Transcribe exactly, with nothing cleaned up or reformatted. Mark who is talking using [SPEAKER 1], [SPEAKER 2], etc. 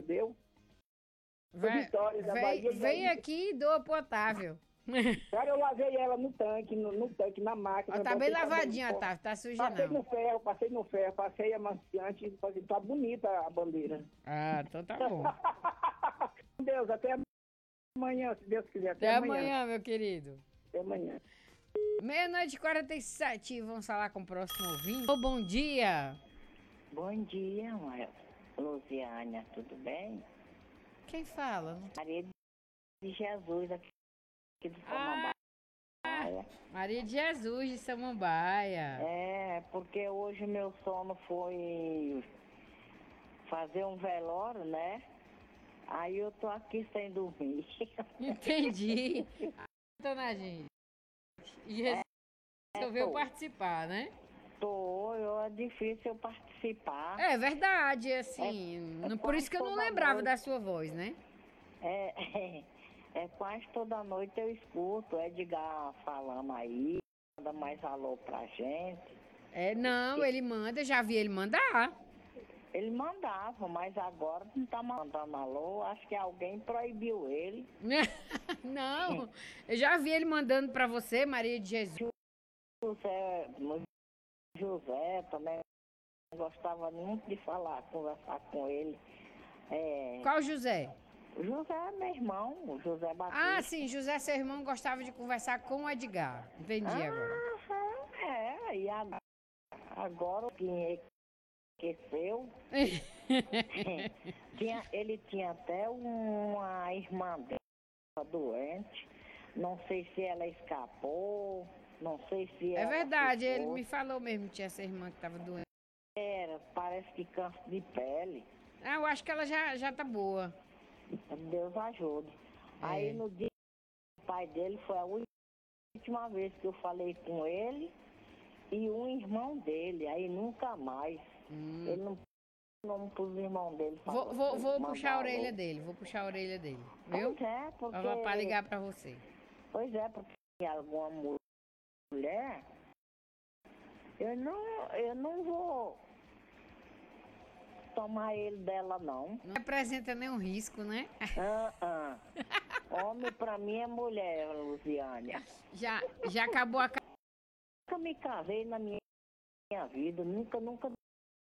[SPEAKER 1] deu.
[SPEAKER 2] Vai,
[SPEAKER 1] Vitória da
[SPEAKER 2] vem,
[SPEAKER 1] Bahia.
[SPEAKER 2] vem aqui e doa pro Otávio.
[SPEAKER 1] Cara, eu lavei ela no tanque, no, no tanque, na máquina.
[SPEAKER 2] Ó, tá bem
[SPEAKER 1] botei
[SPEAKER 2] lavadinha,
[SPEAKER 1] pra-
[SPEAKER 2] Otávio, tá suja
[SPEAKER 1] Passei
[SPEAKER 2] não.
[SPEAKER 1] no ferro, passei no ferro, passei amaciante, passei, tá bonita a bandeira.
[SPEAKER 2] Ah, então tá bom.
[SPEAKER 1] Deus, até amanhã, se Deus quiser. Até,
[SPEAKER 2] Até
[SPEAKER 1] amanhã.
[SPEAKER 2] amanhã, meu querido.
[SPEAKER 1] Até amanhã.
[SPEAKER 2] Meia-noite e quarenta e sete, vamos falar com o próximo ouvinte. Ô, bom dia.
[SPEAKER 3] Bom dia, Luziânia, tudo bem?
[SPEAKER 2] Quem fala? Não-
[SPEAKER 3] Maria de Jesus, aqui do
[SPEAKER 2] Ah,
[SPEAKER 3] Samambaia.
[SPEAKER 2] Maria de Jesus de Samambaia.
[SPEAKER 3] É, porque hoje meu sono foi fazer um velório, né? Aí eu tô aqui sem dormir.
[SPEAKER 2] Entendi. Dona gente. E resolveu
[SPEAKER 3] tô.
[SPEAKER 2] participar, né?
[SPEAKER 3] Tô, eu, é difícil eu participar.
[SPEAKER 2] É verdade, assim.
[SPEAKER 3] É- é
[SPEAKER 2] não- por isso que eu não
[SPEAKER 3] quase toda
[SPEAKER 2] lembrava
[SPEAKER 3] noite.
[SPEAKER 2] da sua voz, né?
[SPEAKER 3] É, é, é quase toda noite eu escuto Edgar falando aí, manda mais alô pra gente.
[SPEAKER 2] É, não, ele manda, já vi ele mandar.
[SPEAKER 3] Ele mandava, mas agora não tá mandando alô. Acho que alguém proibiu ele.
[SPEAKER 2] Não, eu já vi ele mandando pra você, Maria de Jesus.
[SPEAKER 3] José, José também gostava muito de falar, conversar com ele. É,
[SPEAKER 2] Qual José?
[SPEAKER 3] José é meu irmão, o José Batista.
[SPEAKER 2] Ah, sim, José, seu irmão, gostava de conversar com o Edgar. Entendi agora.
[SPEAKER 3] Ah, é, e agora, agora que enriqueceu, tinha, ele tinha até uma irmã dela doente. Não sei se ela escapou, não sei se
[SPEAKER 2] É
[SPEAKER 3] ela
[SPEAKER 2] verdade, ele
[SPEAKER 3] ficou.
[SPEAKER 2] me falou mesmo que tinha essa irmã que tava doente.
[SPEAKER 3] Era, parece que câncer de pele.
[SPEAKER 2] Ah, eu acho que ela já, já tá boa.
[SPEAKER 3] Deus ajude.
[SPEAKER 2] É.
[SPEAKER 3] Aí no dia do pai dele foi a última vez que eu falei com ele e um irmão dele, aí nunca mais.
[SPEAKER 2] Hum.
[SPEAKER 3] Ele não não pros irmãos dele.
[SPEAKER 2] Vou,
[SPEAKER 3] falou,
[SPEAKER 2] vou, vou
[SPEAKER 3] mandar
[SPEAKER 2] puxar a orelha
[SPEAKER 3] alô.
[SPEAKER 2] dele, vou puxar a orelha dele, viu?
[SPEAKER 3] Pois é, porque.
[SPEAKER 2] Pra, pra ligar pra você.
[SPEAKER 3] Pois é, porque alguma mu- mulher, eu não, eu não vou tomar ele dela, não.
[SPEAKER 2] Não representa nenhum risco, né?
[SPEAKER 3] Ah, ah. Homem pra mim é mulher, Luziânia.
[SPEAKER 2] Já, já acabou a.
[SPEAKER 3] Nunca me casei na minha vida, nunca, nunca